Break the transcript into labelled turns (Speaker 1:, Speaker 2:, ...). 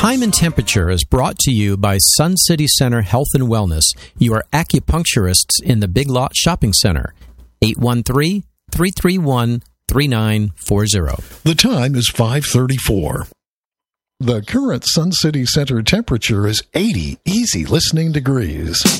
Speaker 1: Time and Temperature is brought to you by Sun City Center Health and Wellness, your acupuncturists in the Big Lot Shopping Center. 813-331-3940.
Speaker 2: The time is 5:34. The current Sun City Center temperature is 80 easy listening degrees.